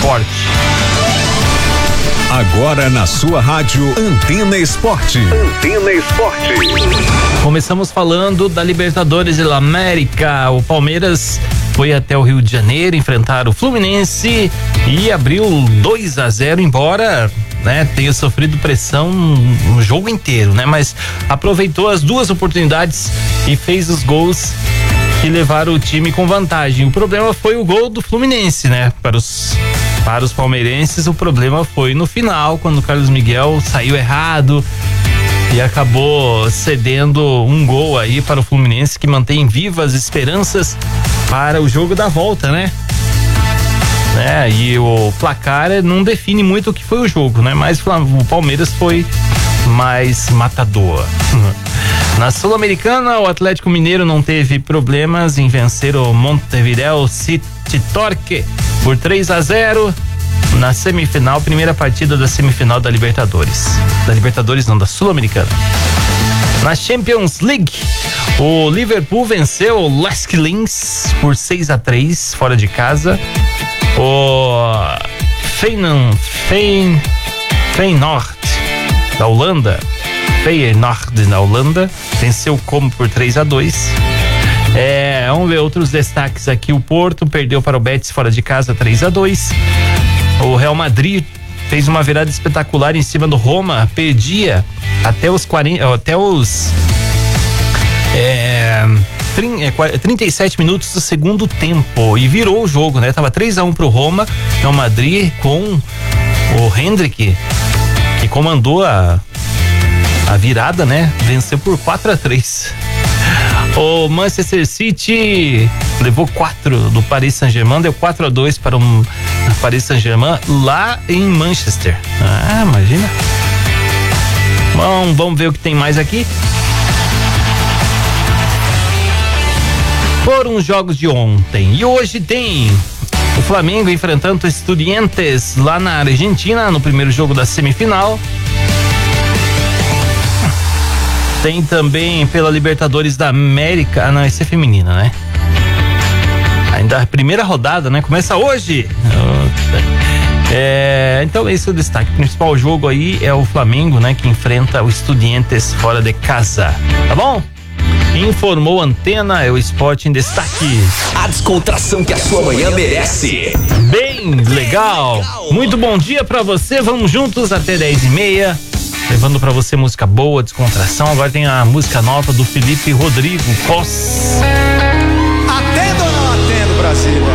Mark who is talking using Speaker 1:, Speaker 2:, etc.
Speaker 1: Esporte.
Speaker 2: Agora na sua rádio Antena Esporte. Antena Esporte.
Speaker 1: Começamos falando da Libertadores da América. O Palmeiras foi até o Rio de Janeiro enfrentar o Fluminense e abriu 2-0, embora, né, tenha sofrido pressão no jogo inteiro, né? Mas aproveitou as duas oportunidades e fez os gols que levaram o time com vantagem. O problema foi o gol do Fluminense, né? Para os palmeirenses, o problema foi no final, quando o Carlos Miguel saiu errado e acabou cedendo um gol aí para o Fluminense, que mantém vivas esperanças para o jogo da volta, né? E o placar não define muito o que foi o jogo, né? Mas o Palmeiras foi mais matador. Na Sul-Americana, o Atlético Mineiro não teve problemas em vencer o Montevideo City Torque por 3-0 na semifinal, primeira partida da semifinal da Libertadores. Da Libertadores não, da Sul-Americana. Na Champions League, o Liverpool venceu o Lask Linz por 6-3 fora de casa. O Feyenoord da Holanda, venceu o Como por 3-2. Vamos ver outros destaques aqui. O Porto perdeu para o Betis fora de casa 3-2. O Real Madrid fez uma virada espetacular em cima do Roma, perdia até os 37 minutos do segundo tempo e virou o jogo, né? Tava 3-1 pro Roma. Real Madrid com o Hendrick, que comandou a virada, né? Venceu por 4-3. O Manchester City levou 4 do Paris Saint-Germain, deu 4-2 para o Paris Saint-Germain lá em Manchester. Imagina. Bom, vamos ver o que tem mais aqui. Foram os jogos de ontem e hoje tem o Flamengo enfrentando Estudiantes lá na Argentina no primeiro jogo da semifinal. Tem também pela Libertadores da América. Não, esse é feminina, né? Ainda a primeira rodada, né? Começa hoje. Então esse é o destaque. O principal jogo aí é o Flamengo, né? Que enfrenta o Estudiantes fora de casa. Tá bom? Informou Antena, é o Esporte em Destaque.
Speaker 3: A descontração que a sua manhã merece.
Speaker 1: Bem legal. Muito bom dia pra você. Vamos juntos até 10h30. Levando pra você música boa, descontração. Agora tem a música nova do Felipe Rodrigo, Cos.
Speaker 4: Atendo ou não atendo, Brasília?